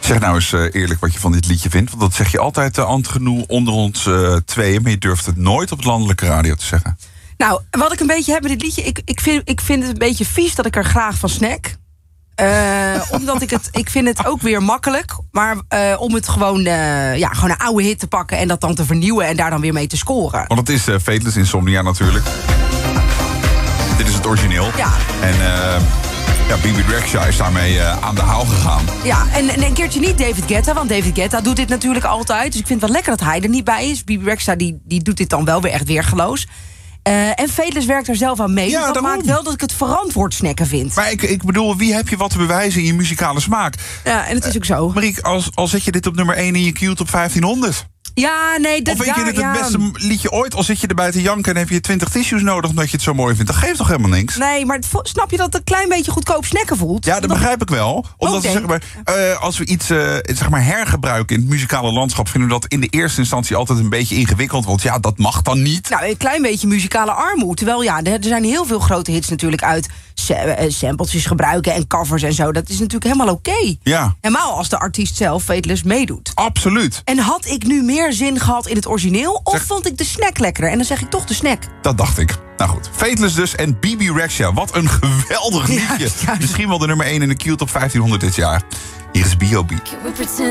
Zeg nou eens eerlijk wat je van dit liedje vindt. Want dat zeg je altijd genoeg onder ons tweeën. Maar je durft het nooit op de landelijke radio te zeggen. Nou, wat ik een beetje heb met dit liedje... Ik vind het een beetje vies dat ik er graag van snack. Omdat ik vind het ook weer makkelijk. Maar om het gewoon een oude hit te pakken... en dat dan te vernieuwen en daar dan weer mee te scoren. Want het is Fateless Insomnia natuurlijk. Dit is het origineel. Ja. En Bibi Rexha is daarmee aan de haal gegaan. Ja, en een keertje niet David Guetta. Want David Guetta doet dit natuurlijk altijd. Dus ik vind het wel lekker dat hij er niet bij is. Bibi Rexha die doet dit dan wel weer echt weergeloos. En Fateless werkt er zelf aan mee. Ja, dus dat daarom. maakt wel dat ik het verantwoord snacken vind. Maar ik bedoel, wie heb je wat te bewijzen in je muzikale smaak? Ja, en het is ook zo. Marieke, al zet je dit op nummer 1 in je Q-top 1500... Ja, nee, dat Of vind je dit het beste liedje ooit? Al zit je erbij te janken en heb je 20 tissues nodig... omdat je het zo mooi vindt. Dat geeft toch helemaal niks? Nee, maar snap je dat het een klein beetje goedkoop snacken voelt? Ja, dat begrijp ik wel. Omdat als we iets hergebruiken in het muzikale landschap... vinden we dat in de eerste instantie altijd een beetje ingewikkeld. Want ja, dat mag dan niet. Nou, een klein beetje muzikale armoede. Terwijl er zijn heel veel grote hits natuurlijk uit... sampletjes gebruiken en covers en zo. Dat is natuurlijk helemaal oké. Ja. Helemaal als de artiest zelf Fateless meedoet. Absoluut. En had ik nu meer zin gehad in het origineel... of vond ik de snack lekkerder? En dan zeg ik toch de snack. Dat dacht ik. Nou goed, Fateless dus en Bibi Rexha. Wat een geweldig liedje. Ja. Misschien wel de nummer 1 in de Q-top 1500 dit jaar. Hier is B.O.B.